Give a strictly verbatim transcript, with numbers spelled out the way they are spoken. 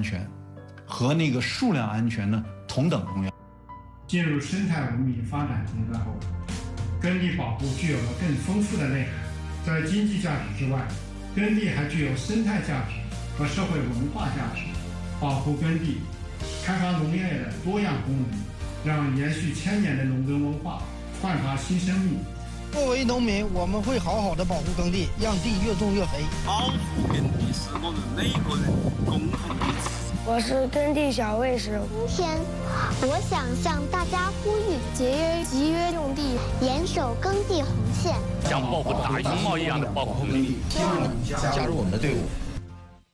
安全和那个数量安全呢同等重要。 进入生态文明发展阶段后，耕地保护具有了更丰富的内涵。在经济价值之外，耕地还具有生态价值和社会文化价值。保护耕地，开发农业的多样功能，让延续千年的农耕文化焕发新生命。 作为农民，我们会好好的保护耕地，让地越种越肥。 保护耕地是我们每个人共同的责任。 我是耕地小卫士。 今天，我想向大家呼吁：节约集约用地，严守耕地红线， 像保护大熊猫一样的保护耕地。 希望你加入我们的队伍。